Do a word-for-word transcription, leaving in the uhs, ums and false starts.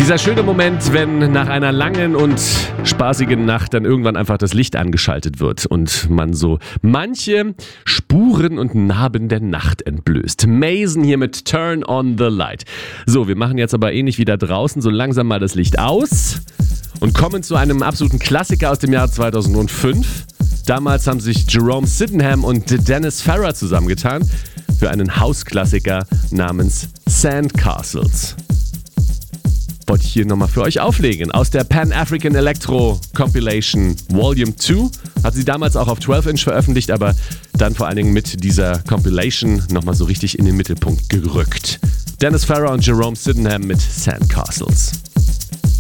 Dieser schöne Moment, wenn nach einer langen und spaßigen Nacht dann irgendwann einfach das Licht angeschaltet wird und man so manche Spuren und Narben der Nacht entblößt. Mason hier mit Turn on the Light. So, wir machen jetzt aber ähnlich wie da draußen so langsam mal das Licht aus und kommen zu einem absoluten Klassiker aus dem Jahr zweitausendfünf. Damals haben sich Jerome Sydenham und Dennis Farrar zusammengetan für einen Hausklassiker namens Sandcastles. Wollte ich hier nochmal für euch auflegen. Aus der Pan-African Electro Compilation Volume zwei. Hat sie damals auch auf zwölf Inch veröffentlicht, aber dann vor allen Dingen mit dieser Compilation nochmal so richtig in den Mittelpunkt gerückt. Dennis Farrar und Jerome Sydenham mit Sandcastles.